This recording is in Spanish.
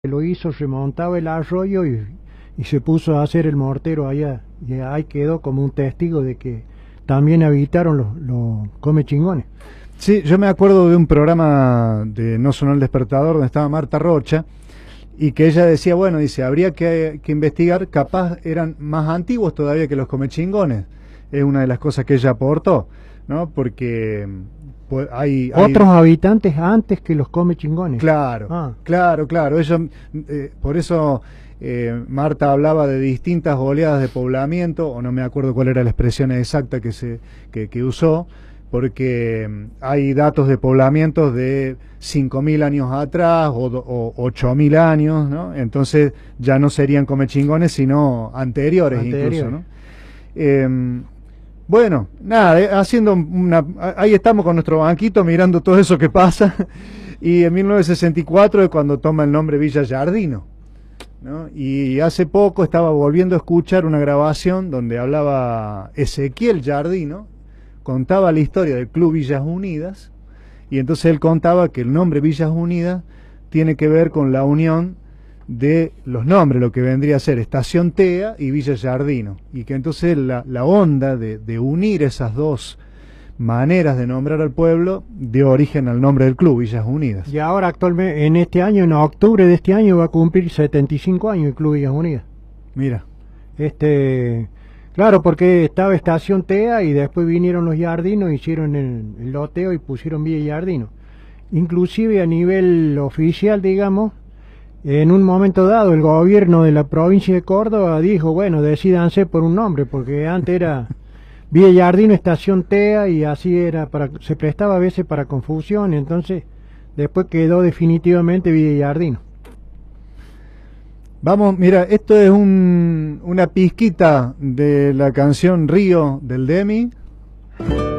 lo hizo, remontaba el arroyo y se puso a hacer el mortero allá. Y ahí quedó como un testigo de que también habitaron los comechingones. Sí, yo me acuerdo de un programa de No Sonó el Despertador donde estaba Marta Rocha y que ella decía, bueno, dice, habría que investigar, capaz eran más antiguos todavía que los comechingones. Es una de las cosas que ella aportó, ¿no? Porque pues, hay Otros habitantes antes que los comechingones. Claro, claro. Por eso Marta hablaba de distintas oleadas de poblamiento, o no me acuerdo cuál era la expresión exacta que usó, porque hay datos de poblamientos de 5.000 años atrás o 8.000 años, ¿no? Entonces ya no serían comechingones, sino anteriores incluso, ¿no? Bueno, nada, ahí estamos con nuestro banquito mirando todo eso que pasa. Y en 1964 es cuando toma el nombre Villa Giardino, ¿no? Y hace poco estaba volviendo a escuchar una grabación donde hablaba Ezequiel Giardino, contaba la historia del Club Villas Unidas, y entonces él contaba que el nombre Villas Unidas tiene que ver con la unión de los nombres, lo que vendría a ser Estación TEA y Villa Giardino, y que entonces la onda de unir esas dos maneras de nombrar al pueblo dio origen al nombre del club, Villas Unidas. Y ahora actualmente, en este año, en octubre de este año, va a cumplir 75 años el Club Villas Unidas. Mira. Claro, porque estaba Estación TEA y después vinieron los Giardinos, hicieron el loteo y pusieron Villa Giardino. Inclusive a nivel oficial, digamos, en un momento dado el gobierno de la provincia de Córdoba dijo, bueno, decídanse por un nombre, porque antes era Villa Giardino, Estación TEA, y así era, se prestaba a veces para confusión, entonces después quedó definitivamente Villa Giardino. Vamos, mira, esto es una pizquita de la canción Río del Demi.